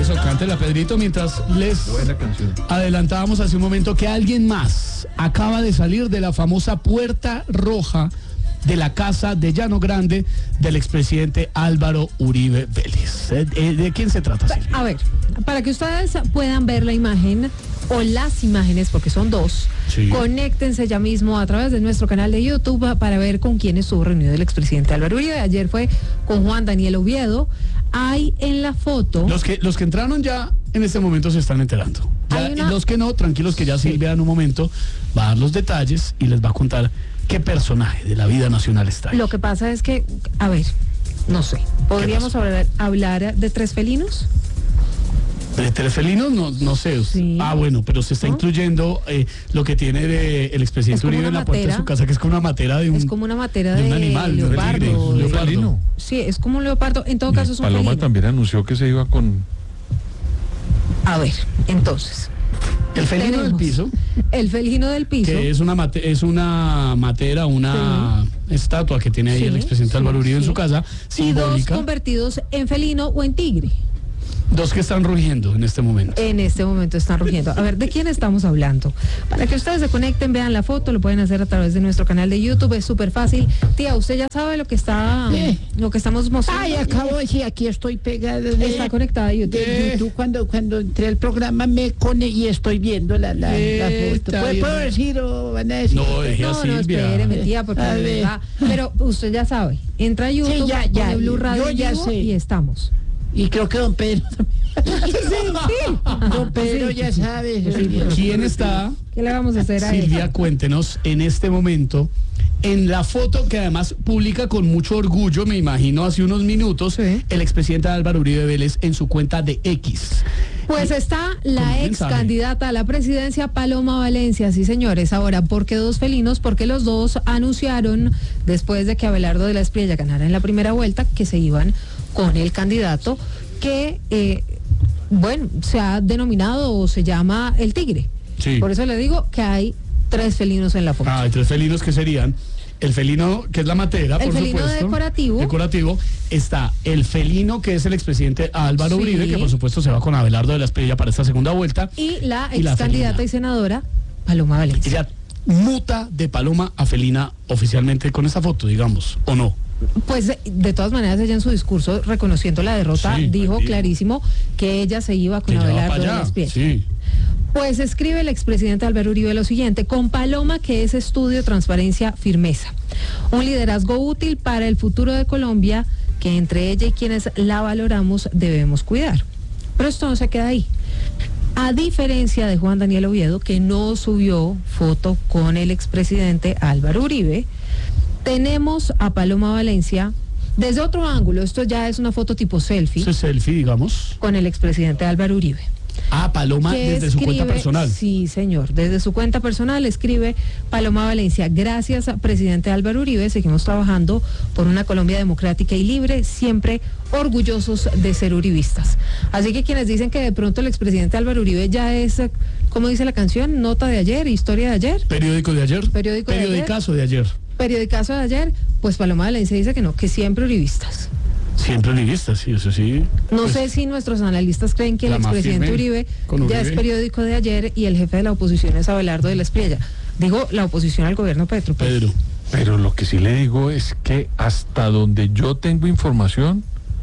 Eso, cántela, Pedrito, mientras les adelantábamos hace un momento que alguien más acaba de salir de la famosa puerta roja de la casa de Llano Grande del expresidente Álvaro Uribe Vélez. ¿De quién se trata, Silvia? A ver, para que ustedes puedan ver la imagen o las imágenes, porque son dos, Sí. Conéctense ya mismo a través de nuestro canal de YouTube para ver con quién estuvo reunido el expresidente Álvaro Uribe. Ayer fue con Juan Daniel Oviedo. Hay en la foto... Los que entraron ya en este momento se están enterando. Ya, los que no, tranquilos que ya Silvia en un momento va a dar los detalles y les va a contar qué personaje de la vida nacional está ahí. Lo que pasa es que, a ver, no sé, ¿podríamos hablar de tres felinos? ¿De tres felinos? No sé. Sí. Bueno, pero se está incluyendo lo que tiene el expresidente Uribe en la puerta de su casa, que es como una matera de un... Es como una matera de un animal, leopardo. un leopardo. Sí, es como un leopardo. En todo caso es un Paloma felino. también anunció que se iba con... A ver, entonces... El felino del piso, El felino del piso. que es una matera, una estatua que tiene ahí el expresidente Álvaro Uribe en su casa, Y dos simbólica. convertidos en felino o en tigre. Dos que están rugiendo en este momento. En este momento están rugiendo. A ver, ¿de quién estamos hablando? Para que ustedes se conecten, vean la foto, lo pueden hacer a través de nuestro canal de YouTube, es súper fácil. Tía, usted ya sabe lo que estamos mostrando. Ay, acabo de decir, aquí estoy pegada. Está conectada a YouTube. YouTube, cuando entré al programa y estoy viendo la foto. ¿Puedo decir o van a decir? No, deje a No, Silvia. espéreme, tía, porque A de ver. verdad. Pero usted ya sabe, entra a YouTube, Sí, ya, pone Blue Radio yo ya en vivo sé. y estamos. Y creo que don Pedro Sí. Don Pedro ya sabe. ¿Quién está? ¿Qué le vamos a hacer a él? Silvia, cuéntenos en este momento, en la foto que además publica con mucho orgullo, me imagino hace unos minutos, Sí. el expresidente Álvaro Uribe Vélez en su cuenta de X. Pues está ¿Cómo la quién ex sabe? candidata a la presidencia, Paloma Valencia, sí señores. Ahora, ¿por qué dos felinos? Porque los dos anunciaron, después de que Abelardo de la Espriella ganara en la primera vuelta, que se iban con el candidato que, se ha denominado o se llama el Tigre. Sí. Por eso le digo que hay tres felinos en la foto. Hay tres felinos que serían el felino, que es la matera, El por felino supuesto. decorativo. Está el felino, que es el expresidente Álvaro Sí. Uribe, que por supuesto se va con Abelardo de la Espriella para esta segunda vuelta. Y la Y la ex candidata felina. y senadora, Paloma Valencia. Ella muta de paloma a felina oficialmente con esa foto, digamos, ¿o no? Pues de todas maneras ella en su discurso, reconociendo la derrota, Sí, dijo dijo. clarísimo que ella se iba con Que ya va Abelardo para de allá. la Espriella. Sí. Pues escribe el expresidente Álvaro Uribe lo siguiente: con Paloma, que es estudio, transparencia, firmeza. Un liderazgo útil para el futuro de Colombia, que entre ella y quienes la valoramos debemos cuidar. Pero esto no se queda ahí. A diferencia de Juan Daniel Oviedo, que no subió foto con el expresidente Álvaro Uribe, tenemos a Paloma Valencia desde otro ángulo. Esto ya es una foto tipo selfie Ese selfie, digamos. con el expresidente Álvaro Uribe. Paloma Que desde su cuenta personal. Sí, señor. Desde su cuenta personal escribe Paloma Valencia: gracias, presidente Álvaro Uribe, seguimos trabajando por una Colombia democrática y libre, siempre orgullosos de ser uribistas. Así que quienes dicen que de pronto el expresidente Álvaro Uribe ya es, ¿cómo dice la canción? Nota de ayer, historia de ayer, Periódico de ayer. Periódico de ayer. Periodicazo de ayer. periodicazo de ayer, pues Paloma Valencia dice que no, que siempre uribistas. Siempre uribistas, sí, eso sí. No Pues, sé si nuestros analistas creen que el la más expresidente firme Uribe con ya Uribe. es periódico de ayer y el jefe de la oposición es Abelardo de la Espriella. Digo, la oposición al gobierno Petro. pues. Pedro. Pero lo que sí le digo es que hasta donde yo tengo información,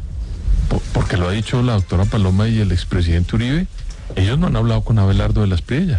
porque lo ha dicho la doctora Paloma y el expresidente Uribe, ellos no han hablado con Abelardo de la Espriella.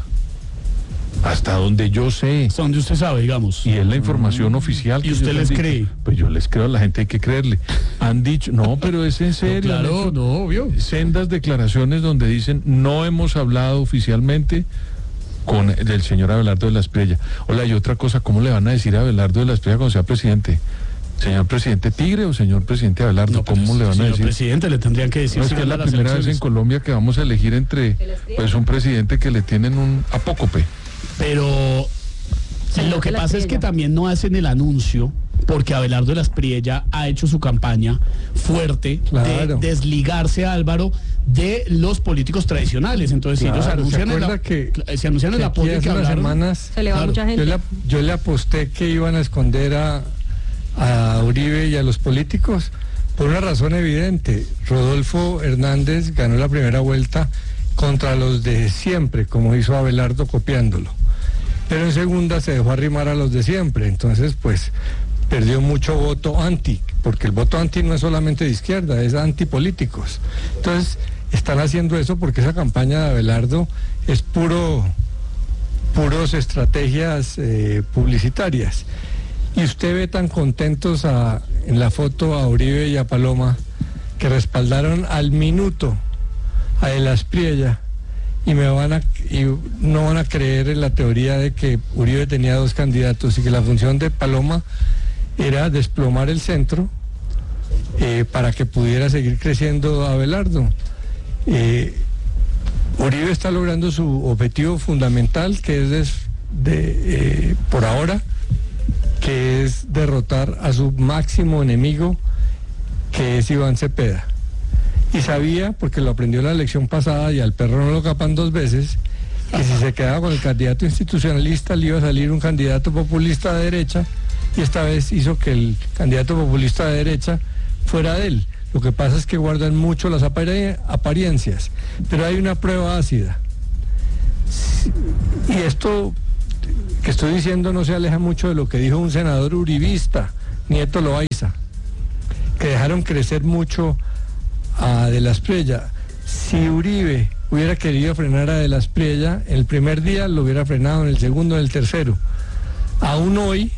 Hasta donde yo sé. Hasta donde usted sabe, digamos. Y es la información oficial. ¿Y que usted ellos les han dicho. cree? Pues yo les creo, a la gente hay que creerle. Han dicho, no, pero es en serio. han Claro, hecho no, obvio. sendas declaraciones donde dicen, no hemos hablado oficialmente con el señor Abelardo de la Espriella. Hola, y otra cosa, ¿cómo le van a decir a Abelardo de la Espriella cuando sea presidente? ¿Señor presidente Tigre o señor presidente Abelardo? No, pero ¿Cómo le van a señor decir? presidente, le tendrían que decir. No, es si que es gana la las primera vez en elecciones. Colombia que vamos a elegir entre pues un presidente que le tienen un apócope. Pero lo que pasa es que también no hacen el anuncio, porque Abelardo de la Espriella ha hecho su campaña fuerte Claro. de desligarse a Álvaro de los políticos tradicionales. Entonces, si ellos Claro, anuncian ¿se acuerda que se anuncian el aquí apoyo hace que unas hablaron. semanas Se le va Claro. mucha gente. yo le aposté que iban a esconder a Uribe y a los políticos, Por una razón evidente, Rodolfo Hernández ganó la primera vuelta contra los de siempre, como hizo Abelardo copiándolo. Pero en segunda se dejó arrimar a los de siempre, entonces pues perdió mucho voto anti, porque el voto anti no es solamente de izquierda, es antipolíticos. Entonces están haciendo eso porque esa campaña de Abelardo es puros estrategias publicitarias. Y usted ve tan contentos en la foto a Uribe y a Paloma, que respaldaron al minuto a El Aspriella, y no van a creer en la teoría de que Uribe tenía dos candidatos y que la función de Paloma era desplomar el centro para que pudiera seguir creciendo Abelardo. Uribe está logrando su objetivo fundamental, que es por ahora, que es derrotar a su máximo enemigo, que es Iván Cepeda. Y sabía, porque lo aprendió en la elección pasada y al perro no lo capan dos veces, que si se quedaba con el candidato institucionalista le iba a salir un candidato populista de derecha, y esta vez hizo que el candidato populista de derecha fuera de él. Lo que pasa es que guardan mucho las apariencias, pero hay una prueba ácida. Y esto que estoy diciendo no se aleja mucho de lo que dijo un senador uribista, Nieto Loaiza, que dejaron crecer mucho a De la Espriella. Si Uribe hubiera querido frenar a De la Espriella, el primer día lo hubiera frenado, en el segundo, en el tercero. Aún hoy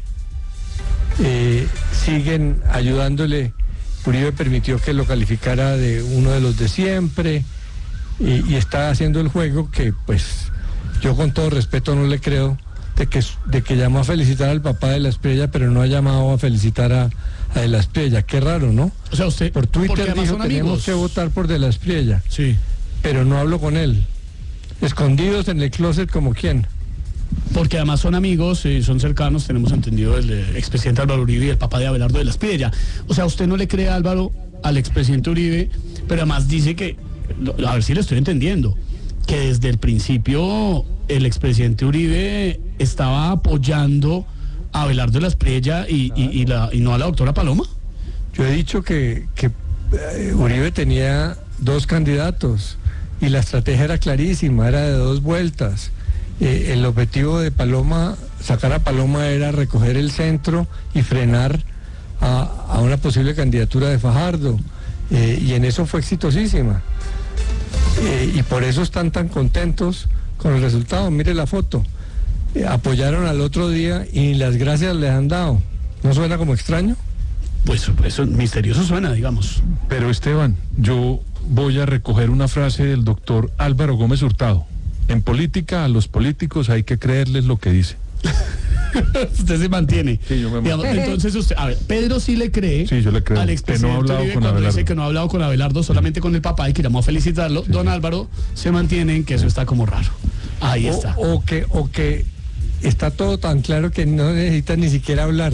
siguen ayudándole. Uribe permitió que lo calificara de uno de los de siempre y está haciendo el juego que, pues, yo con todo respeto no le creo, de que llamó a felicitar al papá de la Espriella, pero no ha llamado a felicitar a De la Espriella. Qué raro, ¿no? O sea, usted por Twitter dijo que tenemos que votar por De la Espriella. Sí. Pero no habló con él. Escondidos en el closet, ¿como quién? Porque además son amigos y son cercanos, tenemos entendido, el expresidente Álvaro Uribe y el papá de Abelardo de la Espriella. O sea, usted no le cree, Álvaro, al expresidente Uribe, pero además dice que, a ver si lo estoy entendiendo, que desde el principio el expresidente Uribe estaba apoyando a Abelardo de la Espriella y no a la doctora Paloma. Yo he dicho que Uribe tenía dos candidatos y la estrategia era clarísima, era de dos vueltas. El objetivo de Paloma, sacar a Paloma, era recoger el centro y frenar a una posible candidatura de Fajardo, y en eso fue exitosísima, y por eso están tan contentos con el resultado. Mire la foto, apoyaron al otro día y las gracias les han dado. ¿No suena como extraño? Pues eso misterioso suena, digamos. Pero Esteban, yo voy a recoger una frase del doctor Álvaro Gómez Hurtado. En política, a los políticos hay que creerles lo que dicen. Usted se mantiene. Sí, yo me mantengo. Entonces usted, a ver, Pedro sí le cree. Sí, yo le creo. Al expresidente que no ha hablado Uribe con cuando Abelardo. dice que no ha hablado con Abelardo, solamente con el papá, y que llamó a felicitarlo. Sí. Don Álvaro se mantiene en que eso está como raro. Ahí está. O que está todo tan claro que no necesita ni siquiera hablar.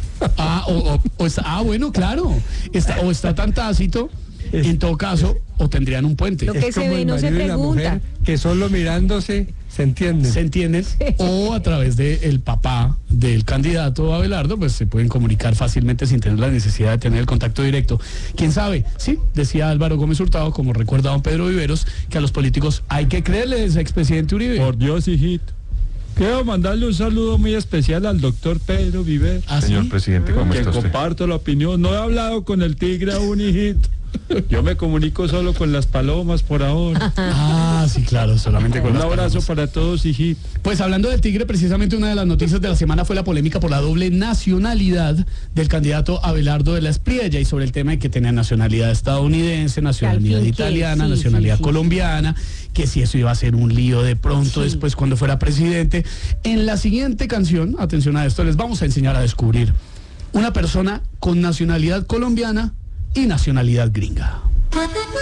Bueno, claro. Está tan tácito. En todo caso, o tendrían un puente. Lo que se ve no se pregunta. Mujer, que solo mirándose se entienden. Se entienden. O a través del papá del candidato Abelardo, pues se pueden comunicar fácilmente sin tener la necesidad de tener el contacto directo. ¿Quién sabe? Sí, decía Álvaro Gómez Hurtado, como recuerda don Pedro Viveros, que a los políticos hay que creerles, expresidente Uribe. Por Dios, hijito. Quiero mandarle un saludo muy especial al doctor Pedro Viveros. Señor presidente, ¿cómo que está usted? Comparto la opinión. No he hablado con el tigre aún, hijito. Yo me comunico solo con las palomas por ahora. Sí, claro, solamente con un abrazo para todos, hijito. Pues hablando del tigre, precisamente una de las noticias de la semana fue la polémica por la doble nacionalidad del candidato Abelardo de la Espriella, y sobre el tema de que tenía nacionalidad estadounidense, nacionalidad italiana, nacionalidad colombiana, que si eso iba a ser un lío de pronto después cuando fuera presidente. En la siguiente canción, atención a esto, les vamos a enseñar a descubrir una persona con nacionalidad colombiana y nacionalidad gringa.